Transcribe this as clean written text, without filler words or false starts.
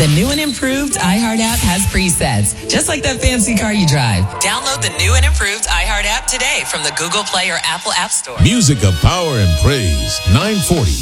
The new and improved iHeart app has presets, just like that fancy car you drive. Download the new and improved iHeart app today from the Google Play or Apple App Store. Music of power and praise, 940